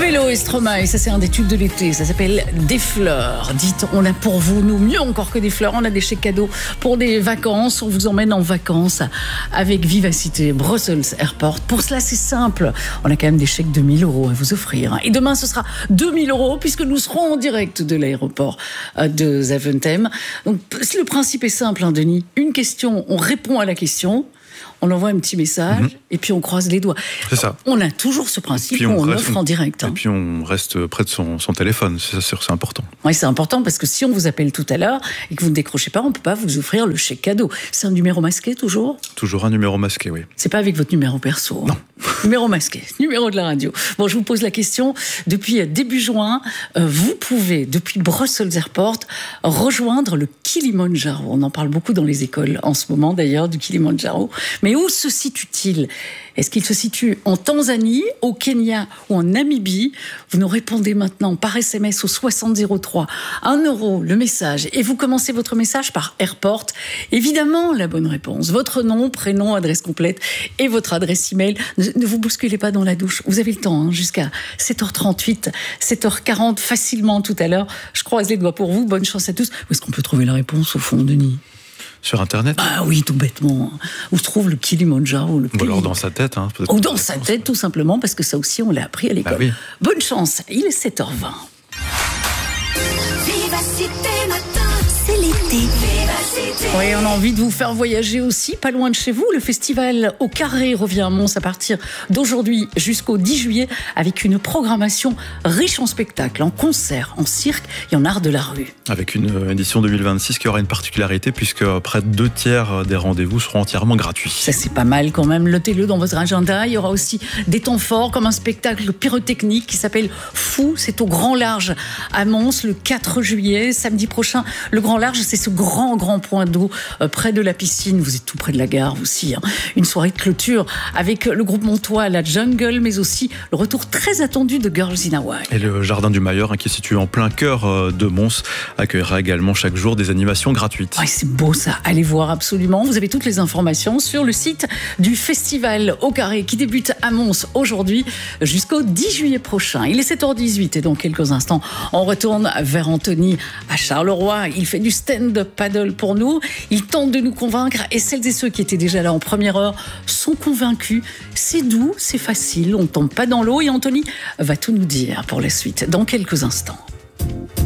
Mélo et Stromae, ça c'est un des tubes de l'été, ça s'appelle Des fleurs. Dites, on a pour vous, nous, mieux encore que des fleurs, on a des chèques cadeaux pour des vacances, on vous emmène en vacances avec Vivacité, Brussels Airport. Pour cela, c'est simple, on a quand même des chèques de 1 000 € à vous offrir. Et demain, ce sera 2 000 € puisque nous serons en direct de l'aéroport de Zaventem. Donc, le principe est simple, hein, Denis. Une question, on répond à la question. On envoie un petit message et puis on croise les doigts. C'est ça. On a toujours ce principe où on offre en direct. Et puis on reste près de son téléphone, c'est important. Oui, c'est important parce que si on vous appelle tout à l'heure et que vous ne décrochez pas, on ne peut pas vous offrir le chèque cadeau. C'est un numéro masqué toujours ? Toujours un numéro masqué, oui. C'est pas avec votre numéro perso. Non. Numéro masqué, numéro de la radio. Bon, je vous pose la question. Depuis début juin, vous pouvez, depuis Brussels Airport, rejoindre le Kilimandjaro. On en parle beaucoup dans les écoles en ce moment d'ailleurs, du Kilimandjaro. Mais où se situe-t-il ? Est-ce qu'il se situe en Tanzanie, au Kenya ou en Namibie ? Vous nous répondez maintenant par SMS au 6003. 1 € le message. Et vous commencez votre message par Airport. Évidemment, la bonne réponse. Votre nom, prénom, adresse complète et votre adresse email. Ne vous bousculez pas dans la douche. Vous avez le temps, hein, jusqu'à 7h38, 7h40, facilement tout à l'heure. Je croise les doigts pour vous. Bonne chance à tous. Où est-ce qu'on peut trouver la réponse au fond, Denis ? Sur Internet ? Ah oui, tout bêtement. Où se trouve le Kilimandjaro, le Ou alors dans sa tête. Hein, ou dans sa tête, tout simplement, parce que ça aussi, on l'a appris à l'école. Ah oui. Bonne chance, il est 7h20. Vivacité matin, c'est l'été. Vivacité. Oui, on a envie de vous faire voyager aussi, pas loin de chez vous. Le festival Au Carré revient à Mons à partir d'aujourd'hui jusqu'au 10 juillet avec une programmation riche en spectacles, en concerts, en cirque et en art de la rue. Avec une édition 2026 qui aura une particularité puisque près de 2/3 des rendez-vous seront entièrement gratuits. Ça, c'est pas mal quand même. Notez-le dans votre agenda. Il y aura aussi des temps forts comme un spectacle pyrotechnique qui s'appelle Fou. C'est au Grand Large à Mons le 4 juillet. Samedi prochain, le Grand Large, c'est ce grand point d'eau près de la piscine. Vous êtes tout près de la gare aussi. Hein. Une soirée de clôture avec le groupe montois La Jungle, mais aussi le retour très attendu de Girls in Hawaii. Et le Jardin du Mailleur, qui est situé en plein cœur de Mons, accueillera également chaque jour des animations gratuites. Ouais, c'est beau ça, allez voir absolument. Vous avez toutes les informations sur le site du Festival Au Carré qui débute à Mons aujourd'hui jusqu'au 10 juillet prochain. Il est 7h18 et dans quelques instants, on retourne vers Anthony à Charleroi. Il fait du stand-up paddle pour nous. Il tente de nous convaincre et celles et ceux qui étaient déjà là en première heure sont convaincus. C'est doux, c'est facile, on ne tombe pas dans l'eau et Anthony va tout nous dire pour la suite dans quelques instants.